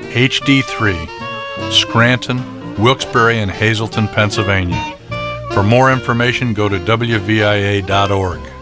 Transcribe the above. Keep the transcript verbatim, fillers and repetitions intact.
H D three, Scranton, Wilkes-Barre, and Hazleton, Pennsylvania. For more information, go to W V I A dot org.